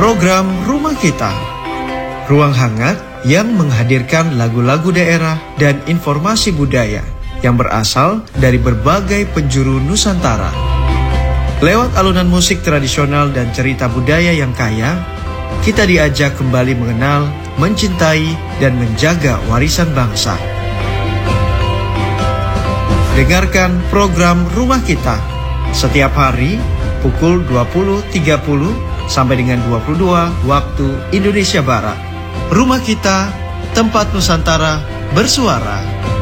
Program Rumah Kita, ruang hangat yang menghadirkan lagu-lagu daerah dan informasi budaya yang berasal dari berbagai penjuru Nusantara. Lewat alunan musik tradisional dan cerita budaya yang kaya, kita diajak kembali mengenal, mencintai, dan menjaga warisan bangsa. Dengarkan program Rumah Kita setiap hari pukul 20.30 sampai dengan 22 waktu Indonesia Barat. Rumah Kita, tempat Nusantara bersuara.